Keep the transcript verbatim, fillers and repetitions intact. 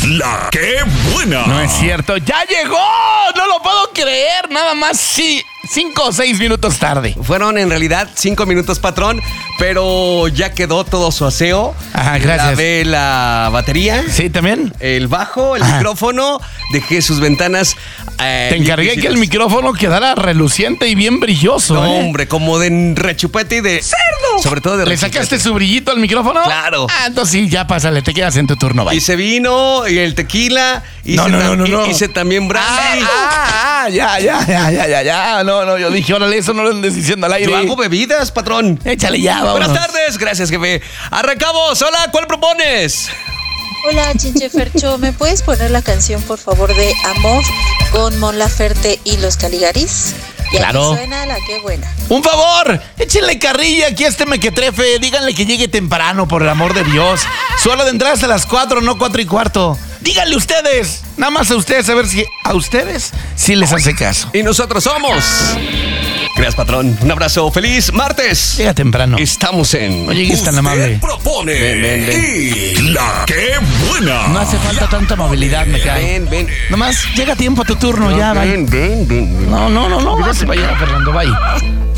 La que buena. No es cierto, ya llegó, no lo puedo creer, nada más sí, cinco o seis minutos tarde. Fueron en realidad cinco minutos, patrón, pero ya quedó todo su aseo. Ajá, gracias. Lavé la batería. Sí, también. El bajo, el Ajá. micrófono, dejé sus ventanas. Eh, Te encargué que el micrófono quedara reluciente y bien brilloso. No, ¿eh? hombre, como de rechupete y de cerdo. Sobre todo de ¿Le rechupete. sacaste su brillito al micrófono? Claro. Ah, entonces sí, ya pásale, te quedas en tu turno, bye. Hice vino y el tequila. Hice, No, no, no, no, no. hice también brandy. Ah, ah, ah, ya, ya, ya, ya, ya, ya. No, no, yo dije, órale, eso no lo andes diciendo al aire. Yo hago bebidas, patrón. Échale ya, vámonos. Buenas tardes, gracias, jefe. Arrancamos. Hola, ¿cuál propones? Hola, Chinche Fercho, ¿me puedes poner la canción, por favor, de Amor con Mon Laferte y los Caligaris? Y Claro. aquí suena la que buena. Un favor, échenle carrilla aquí a este mequetrefe. Díganle que llegue temprano, por el amor de Dios. Suelo de entrar hasta las cuatro, no cuatro y cuarto. Díganle ustedes, nada más a ustedes, a ver si a ustedes sí les hace caso. Y nosotros somos. Gracias, patrón. Un abrazo. Feliz martes. Llega temprano. Estamos en. No llegues tan Usted amable. propone. Ven, ven, ven. Y la que buena. No hace falta tanta movilidad, me cae. Ven, ven. Nomás llega a tiempo tu turno, ya, bye. Ven, ven, ven. No, no, no, no, vas para allá, Fernando, bye.